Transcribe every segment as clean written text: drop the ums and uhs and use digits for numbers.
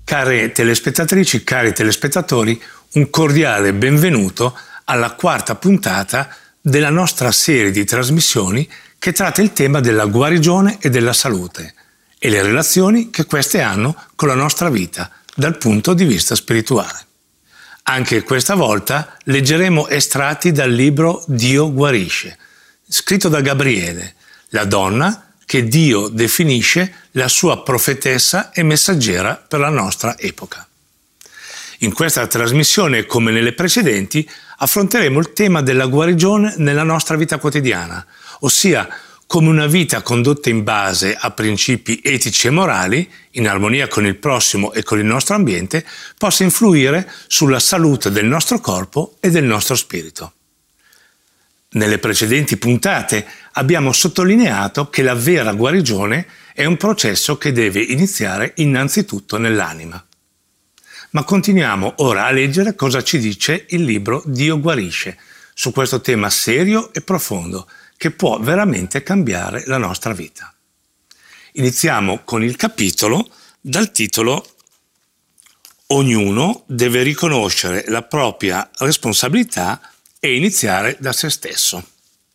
Care telespettatrici, cari telespettatori, un cordiale benvenuto alla quarta puntata della nostra serie di trasmissioni che tratta il tema della guarigione e della salute e le relazioni che queste hanno con la nostra vita dal punto di vista spirituale. Anche questa volta leggeremo estratti dal libro Dio guarisce, scritto da Gabriele, la donna che Dio definisce la sua profetessa e messaggera per la nostra epoca. In questa trasmissione, come nelle precedenti, affronteremo il tema della guarigione nella nostra vita quotidiana, ossia come una vita condotta in base a principi etici e morali, in armonia con il prossimo e con il nostro ambiente, possa influire sulla salute del nostro corpo e del nostro spirito. Nelle precedenti puntate abbiamo sottolineato che la vera guarigione è un processo che deve iniziare innanzitutto nell'anima. Ma continuiamo ora a leggere cosa ci dice il libro Dio guarisce su questo tema serio e profondo che può veramente cambiare la nostra vita. Iniziamo con il capitolo dal titolo Ognuno deve riconoscere la propria responsabilità e iniziare da se stesso.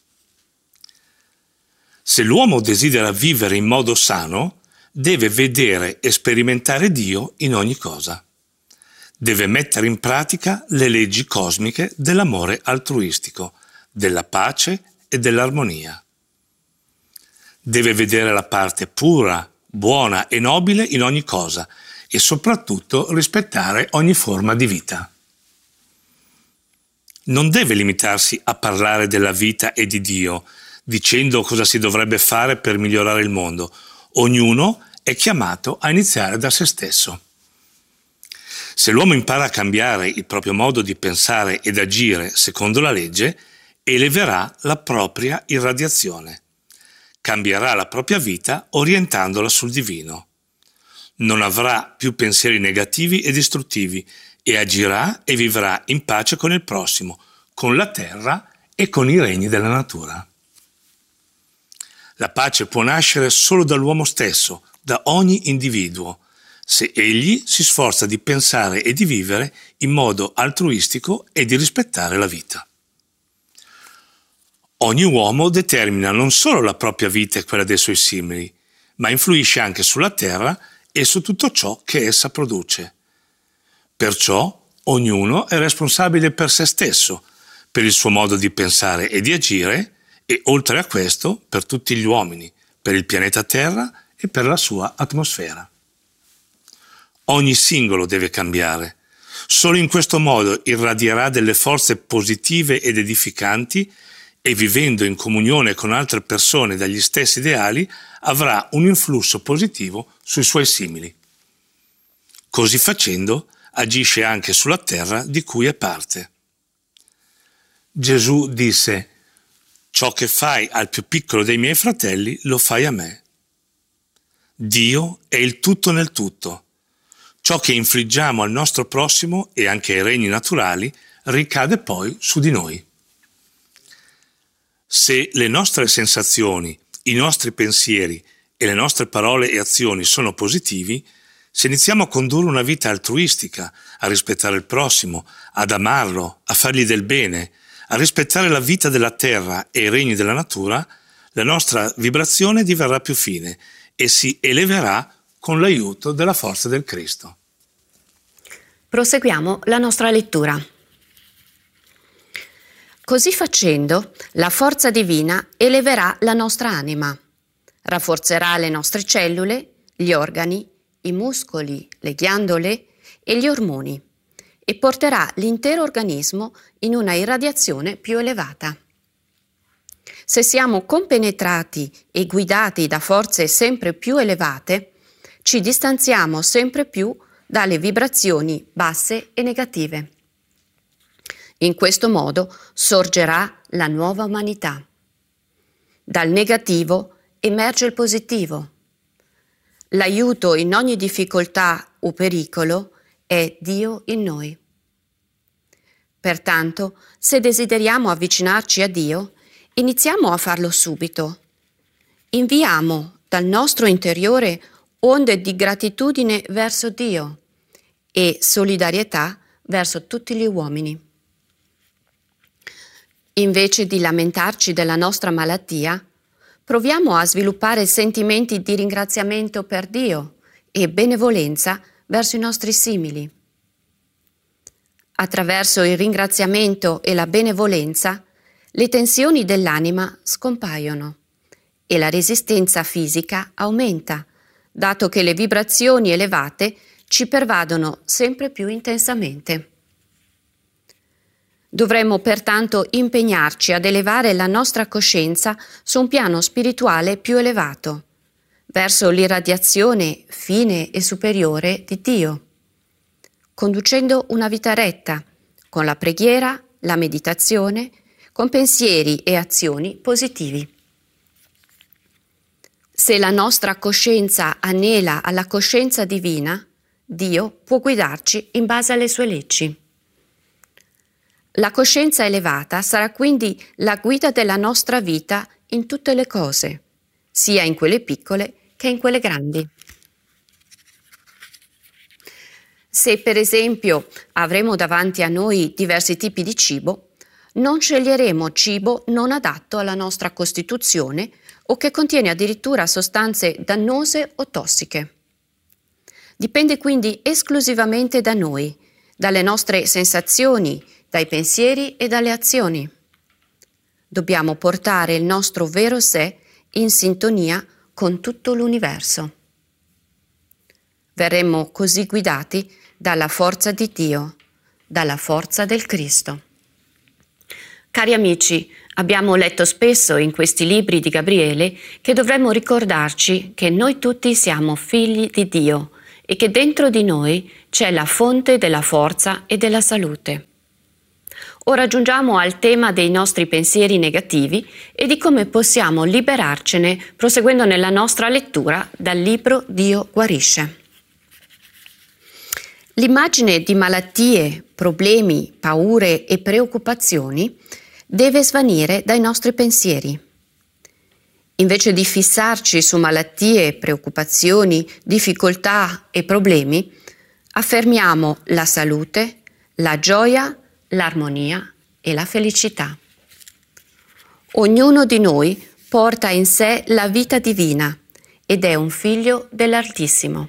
Se l'uomo desidera vivere in modo sano, deve vedere e sperimentare Dio in ogni cosa. Deve mettere in pratica le leggi cosmiche dell'amore altruistico, della pace e dell'armonia. Deve vedere la parte pura, buona e nobile in ogni cosa e soprattutto rispettare ogni forma di vita. Non deve limitarsi a parlare della vita e di Dio, dicendo cosa si dovrebbe fare per migliorare il mondo. Ognuno è chiamato a iniziare da se stesso. Se l'uomo impara a cambiare il proprio modo di pensare ed agire secondo la legge, eleverà la propria irradiazione. Cambierà la propria vita orientandola sul divino. Non avrà più pensieri negativi e distruttivi e agirà e vivrà in pace con il prossimo, con la terra e con i regni della natura. La pace può nascere solo dall'uomo stesso, da ogni individuo, se egli si sforza di pensare e di vivere in modo altruistico e di rispettare la vita. Ogni uomo determina non solo la propria vita e quella dei suoi simili, ma influisce anche sulla terra e su tutto ciò che essa produce. Perciò ognuno è responsabile per se stesso, per il suo modo di pensare e di agire e, oltre a questo, per tutti gli uomini, per il pianeta Terra e per la sua atmosfera. Ogni singolo deve cambiare. Solo in questo modo irradierà delle forze positive ed edificanti e, vivendo in comunione con altre persone dagli stessi ideali, avrà un influsso positivo sui suoi simili. Così facendo, agisce anche sulla terra di cui è parte. Gesù disse: «Ciò che fai al più piccolo dei miei fratelli lo fai a me». Dio è il tutto nel tutto. Ciò che infliggiamo al nostro prossimo e anche ai regni naturali ricade poi su di noi. Se le nostre sensazioni, i nostri pensieri e le nostre parole e azioni sono positivi, se iniziamo a condurre una vita altruistica, a rispettare il prossimo, ad amarlo, a fargli del bene, a rispettare la vita della terra e i regni della natura, la nostra vibrazione diverrà più fine e si eleverà con l'aiuto della forza del Cristo. Proseguiamo la nostra lettura. Così facendo, la forza divina eleverà la nostra anima, rafforzerà le nostre cellule, gli organi, i muscoli, le ghiandole e gli ormoni e porterà l'intero organismo in una irradiazione più elevata. Se siamo compenetrati e guidati da forze sempre più elevate, ci distanziamo sempre più dalle vibrazioni basse e negative. In questo modo sorgerà la nuova umanità. Dal negativo emerge il positivo. L'aiuto in ogni difficoltà o pericolo è Dio in noi. Pertanto, se desideriamo avvicinarci a Dio, iniziamo a farlo subito. Inviamo dal nostro interiore onde di gratitudine verso Dio e solidarietà verso tutti gli uomini. Invece di lamentarci della nostra malattia, proviamo a sviluppare sentimenti di ringraziamento per Dio e benevolenza verso i nostri simili. Attraverso il ringraziamento e la benevolenza, le tensioni dell'anima scompaiono e la resistenza fisica aumenta, dato che le vibrazioni elevate ci pervadono sempre più intensamente. Dovremmo pertanto impegnarci ad elevare la nostra coscienza su un piano spirituale più elevato, verso l'irradiazione fine e superiore di Dio, conducendo una vita retta, con la preghiera, la meditazione, con pensieri e azioni positivi. Se la nostra coscienza anela alla coscienza divina, Dio può guidarci in base alle sue leggi. La coscienza elevata sarà quindi la guida della nostra vita in tutte le cose, sia in quelle piccole che in quelle grandi. Se per esempio avremo davanti a noi diversi tipi di cibo, non sceglieremo cibo non adatto alla nostra costituzione o che contiene addirittura sostanze dannose o tossiche. Dipende quindi esclusivamente da noi, dalle nostre sensazioni, dai pensieri e dalle azioni. Dobbiamo portare il nostro vero sé in sintonia con tutto l'universo. Verremo così guidati dalla forza di Dio, dalla forza del Cristo. Cari amici, abbiamo letto spesso in questi libri di Gabriele che dovremmo ricordarci che noi tutti siamo figli di Dio e che dentro di noi c'è la fonte della forza e della salute. Ora giungiamo al tema dei nostri pensieri negativi e di come possiamo liberarcene proseguendo nella nostra lettura dal libro Dio guarisce. L'immagine di malattie, problemi, paure e preoccupazioni deve svanire dai nostri pensieri. Invece di fissarci su malattie, preoccupazioni, difficoltà e problemi, affermiamo la salute, la gioia, l'armonia e la felicità. Ognuno di noi porta in sé la vita divina ed è un figlio dell'Altissimo.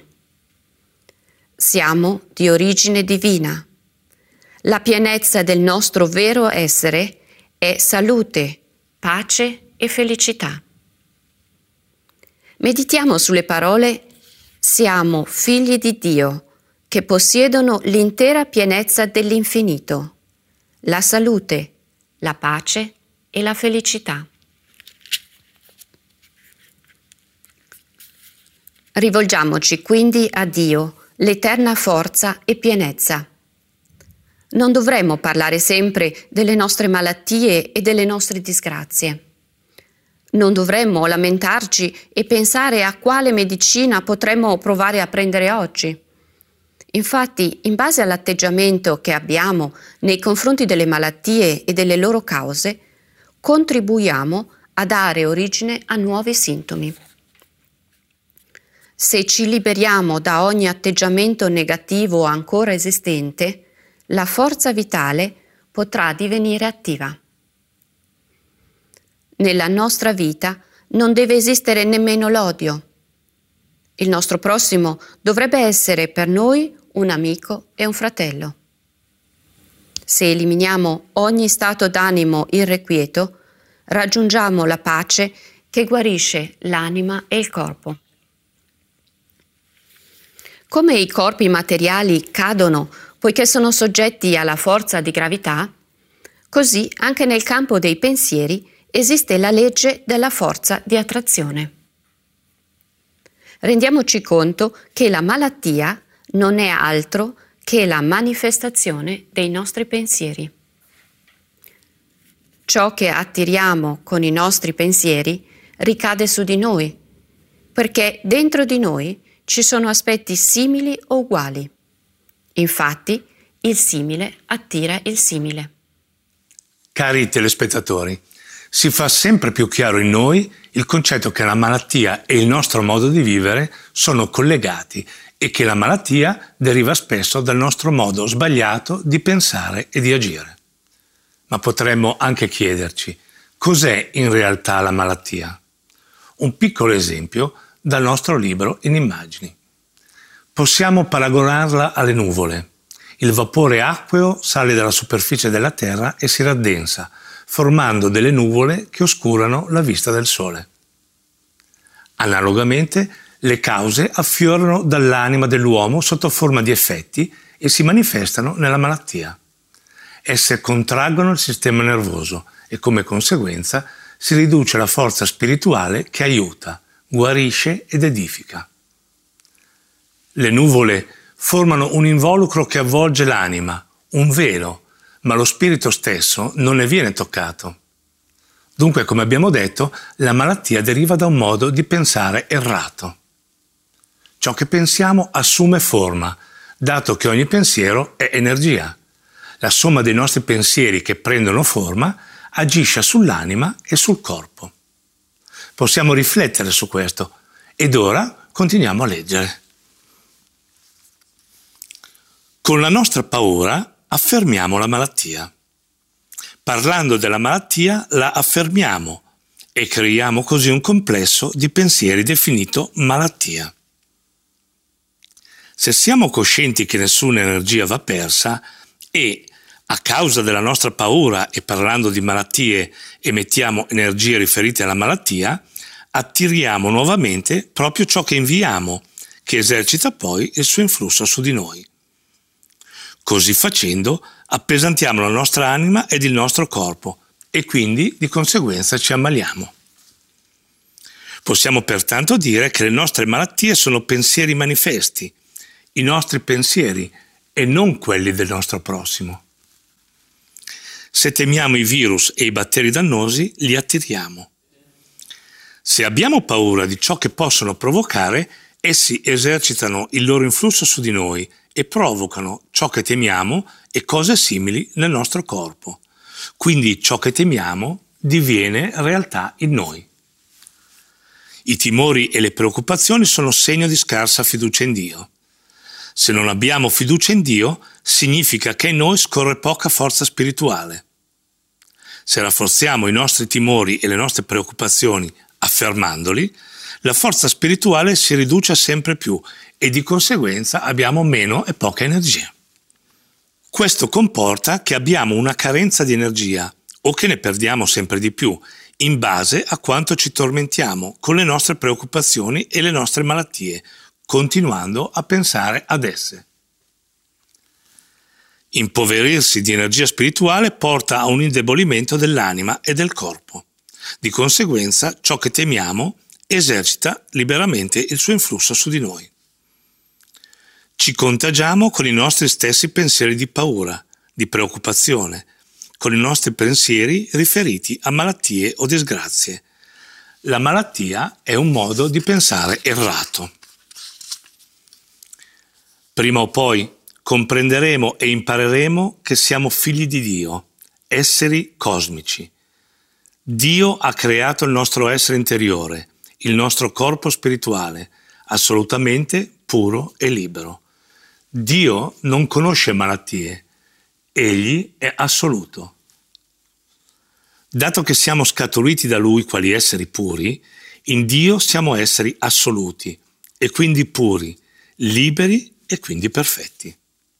Siamo di origine divina. La pienezza del nostro vero essere è salute, pace e felicità. Meditiamo sulle parole «Siamo figli di Dio, che possiedono l'intera pienezza dell'infinito, la salute, la pace e la felicità». Rivolgiamoci quindi a Dio, l'eterna forza e pienezza. Non dovremmo parlare sempre delle nostre malattie e delle nostre disgrazie. Non dovremmo lamentarci e pensare a quale medicina potremmo provare a prendere oggi. Infatti, in base all'atteggiamento che abbiamo nei confronti delle malattie e delle loro cause, contribuiamo a dare origine a nuovi sintomi. Se ci liberiamo da ogni atteggiamento negativo ancora esistente, la forza vitale potrà divenire attiva. Nella nostra vita non deve esistere nemmeno l'odio. Il nostro prossimo dovrebbe essere per noi un amico e un fratello. Se eliminiamo ogni stato d'animo irrequieto, raggiungiamo la pace che guarisce l'anima e il corpo. Come i corpi materiali cadono poiché sono soggetti alla forza di gravità, così anche nel campo dei pensieri esiste la legge della forza di attrazione. Rendiamoci conto che la malattia non è altro che la manifestazione dei nostri pensieri. Ciò che attiriamo con i nostri pensieri ricade su di noi, perché dentro di noi ci sono aspetti simili o uguali. Infatti, il simile attira il simile. Cari telespettatori, si fa sempre più chiaro in noi il concetto che la malattia e il nostro modo di vivere sono collegati e che la malattia deriva spesso dal nostro modo sbagliato di pensare e di agire. Ma potremmo anche chiederci: cos'è in realtà la malattia? Un piccolo esempio dal nostro libro in immagini. Possiamo paragonarla alle nuvole. Il vapore acqueo sale dalla superficie della Terra e si raddensa, formando delle nuvole che oscurano la vista del Sole. Analogamente, le cause affiorano dall'anima dell'uomo sotto forma di effetti e si manifestano nella malattia. Esse contraggono il sistema nervoso e come conseguenza si riduce la forza spirituale che aiuta, guarisce ed edifica. Le nuvole formano un involucro che avvolge l'anima, un velo, ma lo spirito stesso non ne viene toccato. Dunque, come abbiamo detto, la malattia deriva da un modo di pensare errato. Ciò che pensiamo assume forma, dato che ogni pensiero è energia. La somma dei nostri pensieri che prendono forma agisce sull'anima e sul corpo. Possiamo riflettere su questo ed ora continuiamo a leggere. Con la nostra paura affermiamo la malattia. Parlando della malattia la affermiamo e creiamo così un complesso di pensieri definito malattia. Se siamo coscienti che nessuna energia va persa e, a causa della nostra paura e parlando di malattie, emettiamo energie riferite alla malattia, attiriamo nuovamente proprio ciò che inviamo, che esercita poi il suo influsso su di noi. Così facendo appesantiamo la nostra anima ed il nostro corpo e quindi di conseguenza ci ammaliamo. Possiamo pertanto dire che le nostre malattie sono pensieri manifesti, i nostri pensieri e non quelli del nostro prossimo. Se temiamo i virus e i batteri dannosi, li attiriamo. Se abbiamo paura di ciò che possono provocare, essi esercitano il loro influsso su di noi e provocano ciò che temiamo e cose simili nel nostro corpo. Quindi ciò che temiamo diviene realtà in noi. I timori e le preoccupazioni sono segno di scarsa fiducia in Dio. Se non abbiamo fiducia in Dio, significa che in noi scorre poca forza spirituale. Se rafforziamo i nostri timori e le nostre preoccupazioni affermandoli, la forza spirituale si riduce sempre più e di conseguenza abbiamo meno e poca energia. Questo comporta che abbiamo una carenza di energia o che ne perdiamo sempre di più, in base a quanto ci tormentiamo con le nostre preoccupazioni e le nostre malattie, continuando a pensare ad esse. Impoverirsi di energia spirituale porta a un indebolimento dell'anima e del corpo. Di conseguenza, ciò che temiamo esercita liberamente il suo influsso su di noi. Ci contagiamo con i nostri stessi pensieri di paura, di preoccupazione, con i nostri pensieri riferiti a malattie o disgrazie. La malattia è un modo di pensare errato. Prima o poi comprenderemo e impareremo che siamo figli di Dio, esseri cosmici. Dio ha creato il nostro essere interiore, il nostro corpo spirituale, assolutamente puro e libero. Dio non conosce malattie, Egli è assoluto. Dato che siamo scaturiti da Lui quali esseri puri, in Dio siamo esseri assoluti e quindi puri, liberi e quindi perfetti.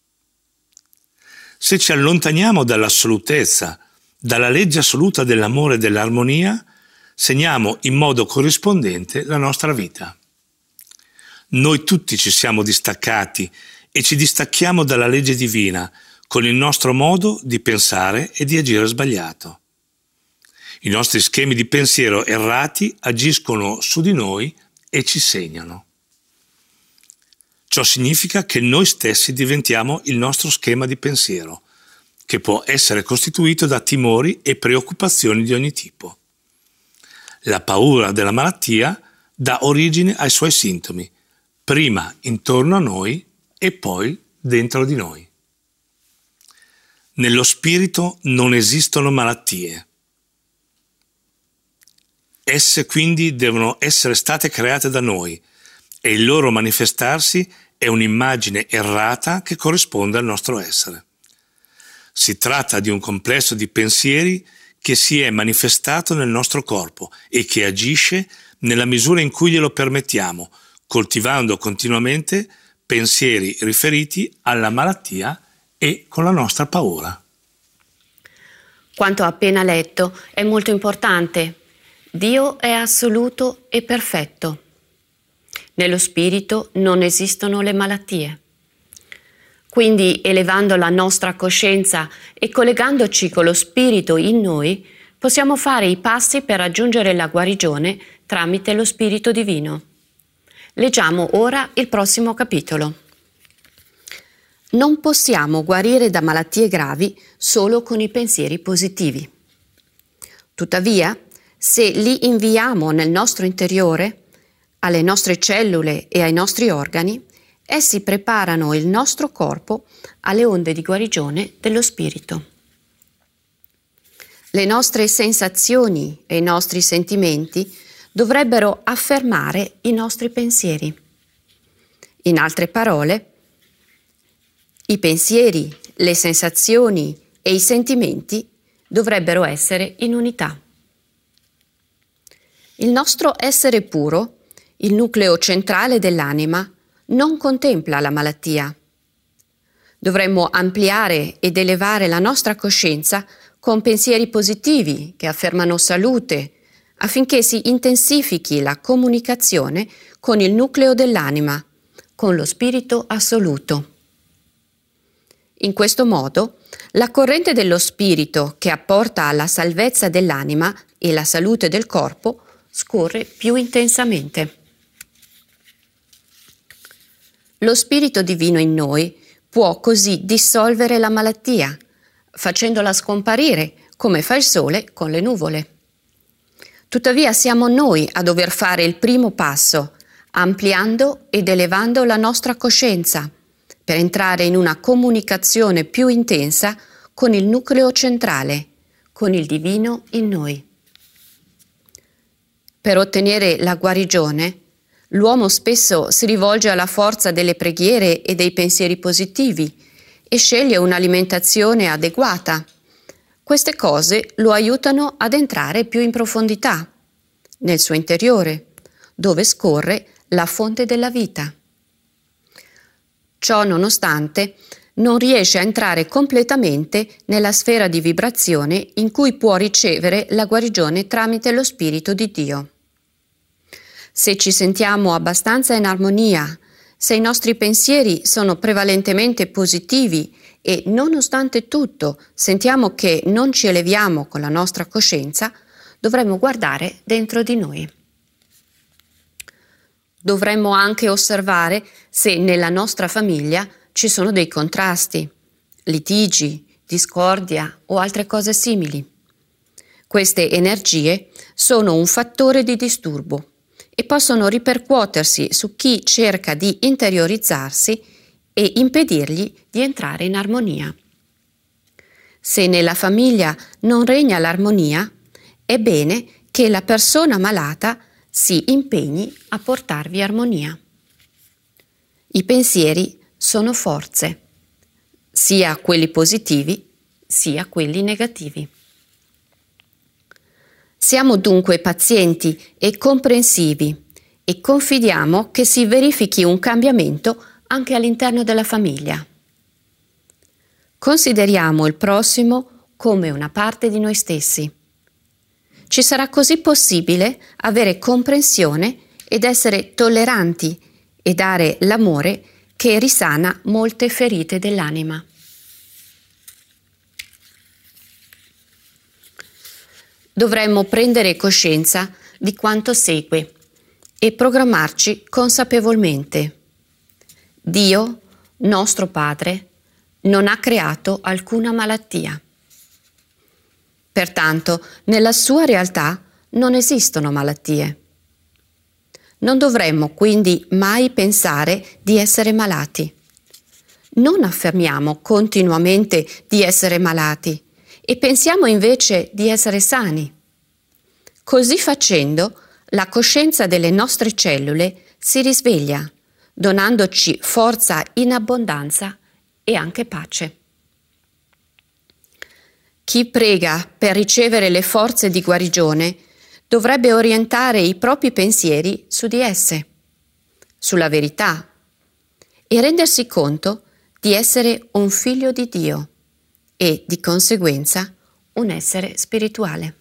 Se ci allontaniamo dall'assolutezza, dalla legge assoluta dell'amore e dell'armonia, segniamo in modo corrispondente la nostra vita. Noi tutti ci siamo distaccati e ci distacchiamo dalla legge divina con il nostro modo di pensare e di agire sbagliato. I nostri schemi di pensiero errati agiscono su di noi e ci segnano. Ciò significa che noi stessi diventiamo il nostro schema di pensiero, che può essere costituito da timori e preoccupazioni di ogni tipo. La paura della malattia dà origine ai suoi sintomi, prima intorno a noi e poi dentro di noi. Nello spirito non esistono malattie. Esse quindi devono essere state create da noi e il loro manifestarsi è un'immagine errata che corrisponde al nostro essere. Si tratta di un complesso di pensieri che si è manifestato nel nostro corpo e che agisce nella misura in cui glielo permettiamo, coltivando continuamente pensieri riferiti alla malattia e con la nostra paura. Quanto appena letto è molto importante. Dio è assoluto e perfetto. Nello spirito non esistono le malattie. Quindi, elevando la nostra coscienza e collegandoci con lo spirito in noi, possiamo fare i passi per raggiungere la guarigione tramite lo Spirito Divino. Leggiamo ora il prossimo capitolo. Non possiamo guarire da malattie gravi solo con i pensieri positivi. Tuttavia, se li inviamo nel nostro interiore, alle nostre cellule e ai nostri organi, essi preparano il nostro corpo alle onde di guarigione dello spirito. Le nostre sensazioni e i nostri sentimenti dovrebbero affermare i nostri pensieri. In altre parole, i pensieri, le sensazioni e i sentimenti dovrebbero essere in unità. Il nostro essere puro, il nucleo centrale dell'anima, non contempla la malattia. Dovremmo ampliare ed elevare la nostra coscienza con pensieri positivi che affermano salute, affinché si intensifichi la comunicazione con il nucleo dell'anima, con lo spirito assoluto. In questo modo, la corrente dello spirito che apporta alla salvezza dell'anima e la salute del corpo scorre più intensamente. Lo Spirito Divino in noi può così dissolvere la malattia, facendola scomparire come fa il sole con le nuvole. Tuttavia siamo noi a dover fare il primo passo, ampliando ed elevando la nostra coscienza, per entrare in una comunicazione più intensa con il nucleo centrale, con il Divino in noi. Per ottenere la guarigione, l'uomo spesso si rivolge alla forza delle preghiere e dei pensieri positivi e sceglie un'alimentazione adeguata. Queste cose lo aiutano ad entrare più in profondità, nel suo interiore, dove scorre la fonte della vita. Ciò nonostante, non riesce a entrare completamente nella sfera di vibrazione in cui può ricevere la guarigione tramite lo Spirito di Dio. Se ci sentiamo abbastanza in armonia, se i nostri pensieri sono prevalentemente positivi e, nonostante tutto, sentiamo che non ci eleviamo con la nostra coscienza, dovremmo guardare dentro di noi. Dovremmo anche osservare se nella nostra famiglia ci sono dei contrasti, litigi, discordia o altre cose simili. Queste energie sono un fattore di disturbo e possono ripercuotersi su chi cerca di interiorizzarsi e impedirgli di entrare in armonia. Se nella famiglia non regna l'armonia, è bene che la persona malata si impegni a portarvi armonia. I pensieri sono forze, sia quelli positivi sia quelli negativi. Siamo dunque pazienti e comprensivi e confidiamo che si verifichi un cambiamento anche all'interno della famiglia. Consideriamo il prossimo come una parte di noi stessi. Ci sarà così possibile avere comprensione ed essere tolleranti e dare l'amore che risana molte ferite dell'anima. Dovremmo prendere coscienza di quanto segue e programmarci consapevolmente. Dio, nostro Padre, non ha creato alcuna malattia. Pertanto, nella sua realtà non esistono malattie. Non dovremmo quindi mai pensare di essere malati. Non affermiamo continuamente di essere malati e pensiamo invece di essere sani. Così facendo, la coscienza delle nostre cellule si risveglia, donandoci forza in abbondanza e anche pace. Chi prega per ricevere le forze di guarigione dovrebbe orientare i propri pensieri su di esse, sulla verità, e rendersi conto di essere un figlio di Dio e, di conseguenza, un essere spirituale.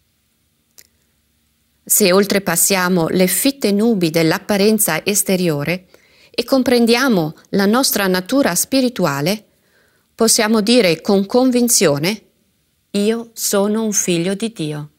Se oltrepassiamo le fitte nubi dell'apparenza esteriore e comprendiamo la nostra natura spirituale, possiamo dire con convinzione: io sono un figlio di Dio.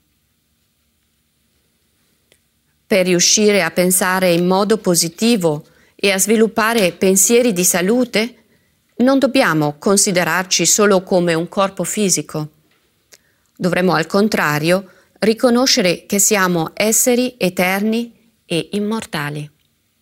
Per riuscire a pensare in modo positivo e a sviluppare pensieri di salute, non dobbiamo considerarci solo come un corpo fisico. Dovremmo al contrario riconoscere che siamo esseri eterni e immortali.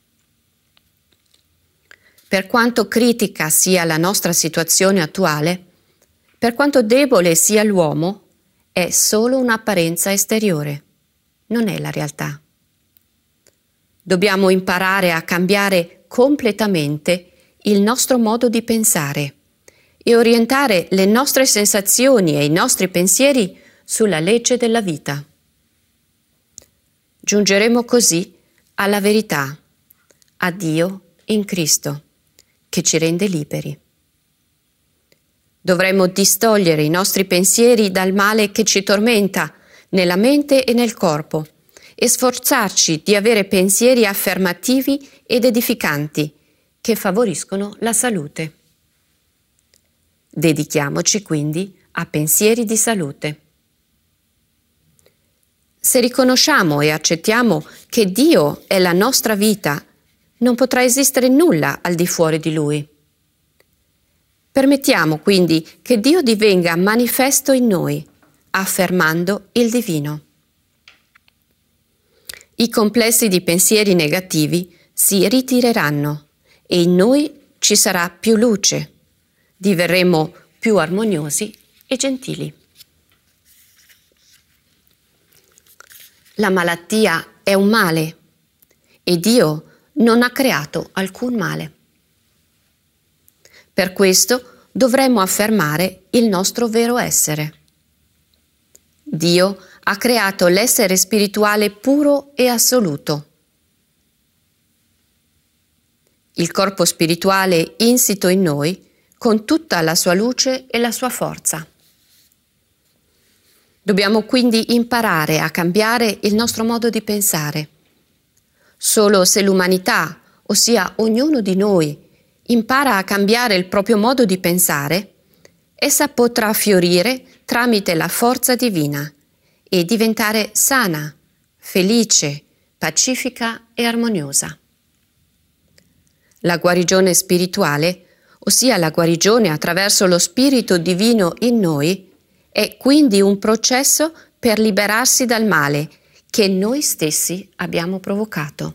Per quanto critica sia la nostra situazione attuale, per quanto debole sia l'uomo, è solo un'apparenza esteriore, non è la realtà. Dobbiamo imparare a cambiare completamente il nostro modo di pensare e orientare le nostre sensazioni e i nostri pensieri sulla legge della vita. Giungeremo così alla verità, a Dio in Cristo, che ci rende liberi. Dovremmo distogliere i nostri pensieri dal male che ci tormenta nella mente e nel corpo e sforzarci di avere pensieri affermativi ed edificanti che favoriscono la salute. Dedichiamoci quindi a pensieri di salute. Se riconosciamo e accettiamo che Dio è la nostra vita, non potrà esistere nulla al di fuori di Lui. Permettiamo quindi che Dio divenga manifesto in noi, affermando il divino. I complessi di pensieri negativi si ritireranno e in noi ci sarà più luce, diverremo più armoniosi e gentili. La malattia è un male e Dio non ha creato alcun male. Per questo dovremmo affermare il nostro vero essere. Dio ha creato l'essere spirituale puro e assoluto. Il corpo spirituale insito in noi con tutta la sua luce e la sua forza. Dobbiamo quindi imparare a cambiare il nostro modo di pensare. Solo se l'umanità, ossia ognuno di noi, impara a cambiare il proprio modo di pensare, essa potrà fiorire tramite la forza divina e diventare sana, felice, pacifica e armoniosa. La guarigione spirituale, ossia la guarigione attraverso lo Spirito Divino in noi, è quindi un processo per liberarsi dal male che noi stessi abbiamo provocato.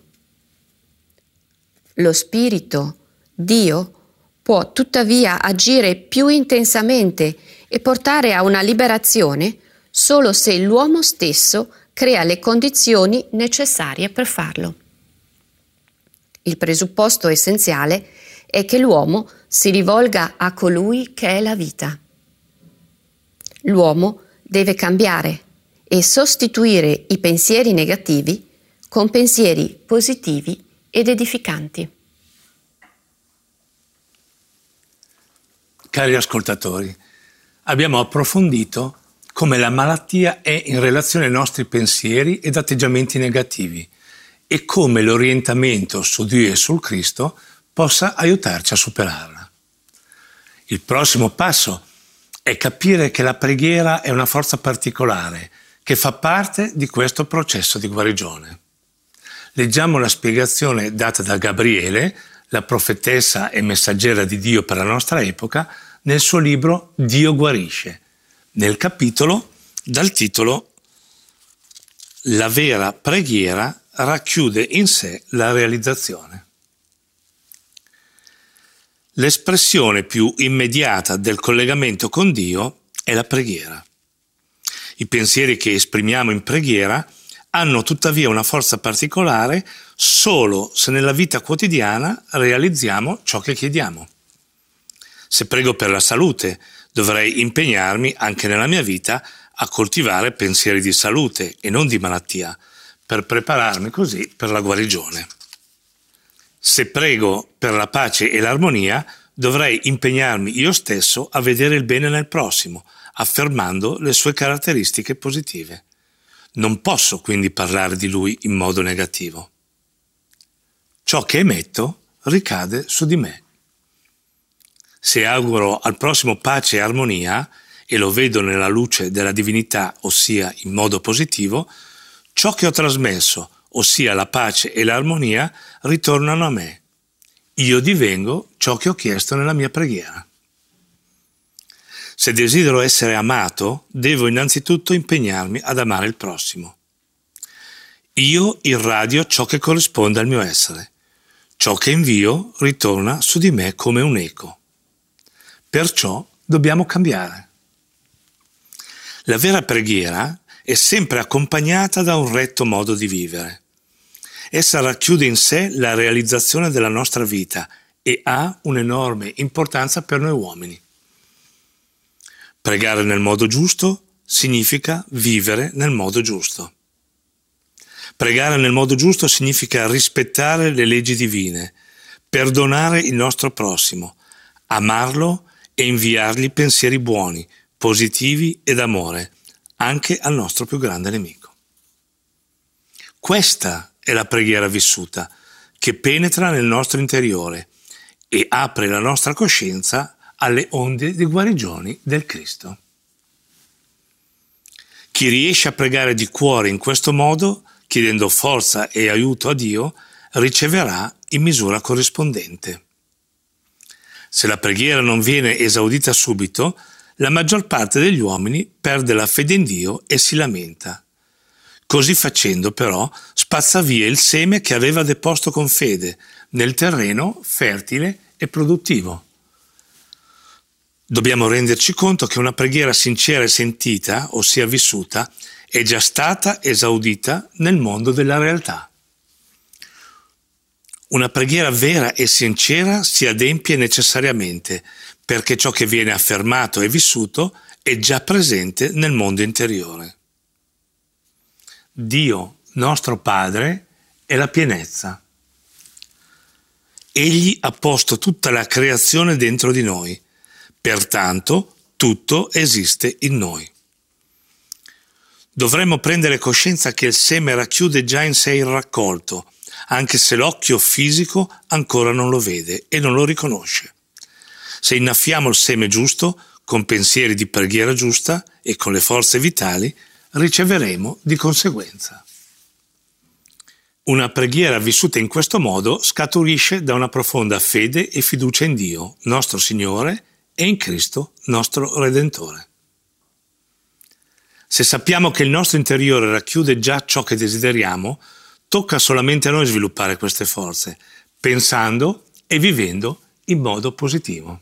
Lo Spirito, Dio, può tuttavia agire più intensamente e portare a una liberazione solo se l'uomo stesso crea le condizioni necessarie per farlo. Il presupposto essenziale è che l'uomo si rivolga a colui che è la vita. L'uomo deve cambiare e sostituire i pensieri negativi con pensieri positivi ed edificanti. Cari ascoltatori, abbiamo approfondito come la malattia è in relazione ai nostri pensieri ed atteggiamenti negativi e come l'orientamento su Dio e sul Cristo possa aiutarci a superarla. Il prossimo passo è capire che la preghiera è una forza particolare che fa parte di questo processo di guarigione. Leggiamo la spiegazione data da Gabriele, la profetessa e messaggera di Dio per la nostra epoca, nel suo libro Dio guarisce, nel capitolo dal titolo La vera preghiera racchiude in sé la realizzazione. L'espressione più immediata del collegamento con Dio è la preghiera. I pensieri che esprimiamo in preghiera hanno tuttavia una forza particolare solo se nella vita quotidiana realizziamo ciò che chiediamo. Se prego per la salute, dovrei impegnarmi anche nella mia vita a coltivare pensieri di salute e non di malattia, per prepararmi così per la guarigione. Se prego per la pace e l'armonia, dovrei impegnarmi io stesso a vedere il bene nel prossimo, affermando le sue caratteristiche positive. Non posso quindi parlare di lui in modo negativo. Ciò che emetto ricade su di me. Se auguro al prossimo pace e armonia, e lo vedo nella luce della divinità, ossia in modo positivo, ciò che ho trasmesso, ossia la pace e l'armonia, ritornano a me. Io divengo ciò che ho chiesto nella mia preghiera. Se desidero essere amato, devo innanzitutto impegnarmi ad amare il prossimo. Io irradio ciò che corrisponde al mio essere. Ciò che invio ritorna su di me come un eco. Perciò dobbiamo cambiare. La vera preghiera è sempre accompagnata da un retto modo di vivere. Essa racchiude in sé la realizzazione della nostra vita e ha un'enorme importanza per noi uomini. Pregare nel modo giusto significa vivere nel modo giusto. Pregare nel modo giusto significa rispettare le leggi divine, perdonare il nostro prossimo, amarlo e inviargli pensieri buoni, positivi ed amore, anche al nostro più grande nemico. Questa è la preghiera vissuta, che penetra nel nostro interiore e apre la nostra coscienza alle onde di guarigione del Cristo. Chi riesce a pregare di cuore in questo modo, chiedendo forza e aiuto a Dio, riceverà in misura corrispondente. Se la preghiera non viene esaudita subito, la maggior parte degli uomini perde la fede in Dio e si lamenta. Così facendo, però, spazza via il seme che aveva deposto con fede nel terreno fertile e produttivo. Dobbiamo renderci conto che una preghiera sincera e sentita, ossia vissuta, è già stata esaudita nel mondo della realtà. Una preghiera vera e sincera si adempie necessariamente, perché ciò che viene affermato e vissuto è già presente nel mondo interiore. Dio, nostro Padre, è la pienezza. Egli ha posto tutta la creazione dentro di noi, pertanto tutto esiste in noi. Dovremmo prendere coscienza che il seme racchiude già in sé il raccolto, anche se l'occhio fisico ancora non lo vede e non lo riconosce. Se innaffiamo il seme giusto, con pensieri di preghiera giusta e con le forze vitali, riceveremo di conseguenza. Una preghiera vissuta in questo modo scaturisce da una profonda fede e fiducia in Dio, nostro Signore, e in Cristo, nostro Redentore. Se sappiamo che il nostro interiore racchiude già ciò che desideriamo, tocca solamente a noi sviluppare queste forze, pensando e vivendo in modo positivo.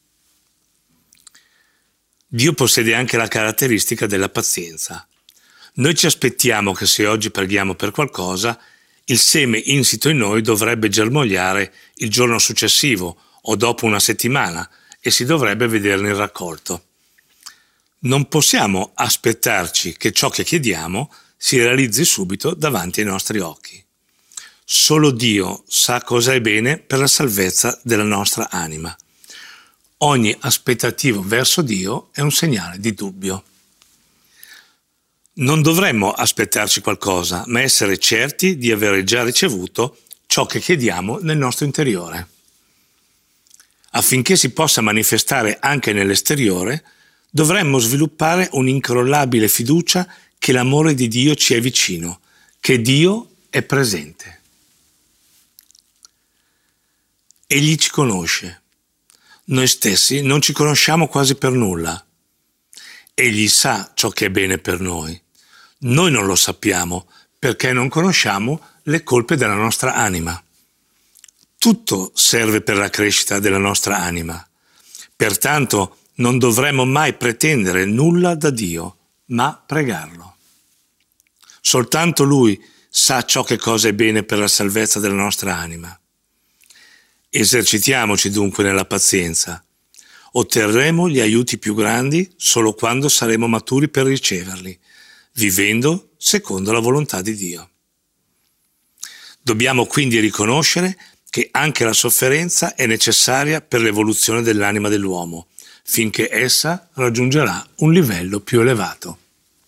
Dio possiede anche la caratteristica della pazienza. Noi ci aspettiamo che se oggi preghiamo per qualcosa, il seme insito in noi dovrebbe germogliare il giorno successivo o dopo una settimana e si dovrebbe vederne il raccolto. Non possiamo aspettarci che ciò che chiediamo si realizzi subito davanti ai nostri occhi. Solo Dio sa cosa è bene per la salvezza della nostra anima. Ogni aspettativo verso Dio è un segnale di dubbio. Non dovremmo aspettarci qualcosa, ma essere certi di avere già ricevuto ciò che chiediamo nel nostro interiore. Affinché si possa manifestare anche nell'esteriore, dovremmo sviluppare un'incrollabile fiducia che l'amore di Dio ci è vicino, che Dio è presente. Egli ci conosce. Noi stessi non ci conosciamo quasi per nulla. Egli sa ciò che è bene per noi. Noi non lo sappiamo perché non conosciamo le colpe della nostra anima. Tutto serve per la crescita della nostra anima. Pertanto non dovremmo mai pretendere nulla da Dio, ma pregarlo. Soltanto Lui sa ciò che cosa è bene per la salvezza della nostra anima. Esercitiamoci dunque nella pazienza. Otterremo gli aiuti più grandi solo quando saremo maturi per riceverli, vivendo secondo la volontà di Dio. Dobbiamo quindi riconoscere che anche la sofferenza è necessaria per l'evoluzione dell'anima dell'uomo, finché essa raggiungerà un livello più elevato.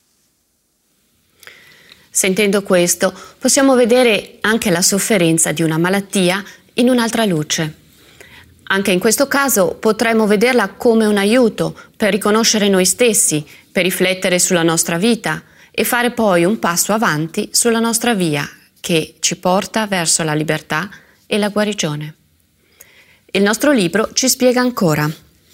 Sentendo questo, possiamo vedere anche la sofferenza di una malattia in un'altra luce. Anche in questo caso potremmo vederla come un aiuto per riconoscere noi stessi, per riflettere sulla nostra vita e fare poi un passo avanti sulla nostra via che ci porta verso la libertà e la guarigione. Il nostro libro ci spiega ancora: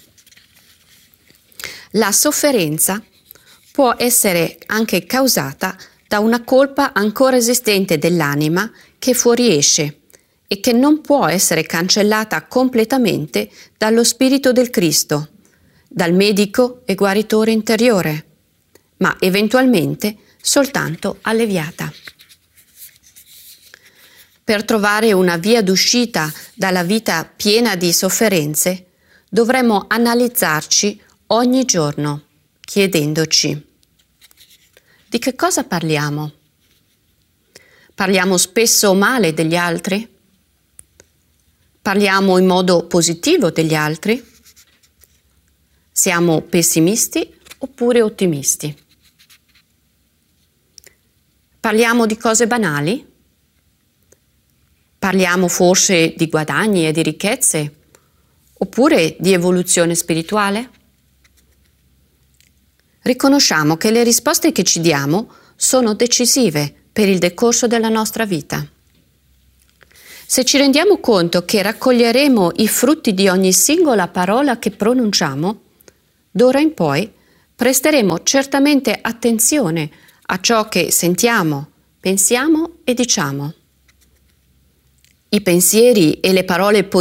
la sofferenza può essere anche causata da una colpa ancora esistente dell'anima che fuoriesce e che non può essere cancellata completamente dallo Spirito del Cristo, dal medico e guaritore interiore, ma eventualmente soltanto alleviata. Per trovare una via d'uscita dalla vita piena di sofferenze, dovremmo analizzarci ogni giorno, chiedendoci: di che cosa parliamo? Parliamo spesso male degli altri? Parliamo in modo positivo degli altri? Siamo pessimisti oppure ottimisti? Parliamo di cose banali? Parliamo forse di guadagni e di ricchezze? Oppure di evoluzione spirituale? Riconosciamo che le risposte che ci diamo sono decisive per il decorso della nostra vita. Se ci rendiamo conto che raccoglieremo i frutti di ogni singola parola che pronunciamo, d'ora in poi presteremo certamente attenzione a ciò che sentiamo, pensiamo e diciamo. I pensieri e le parole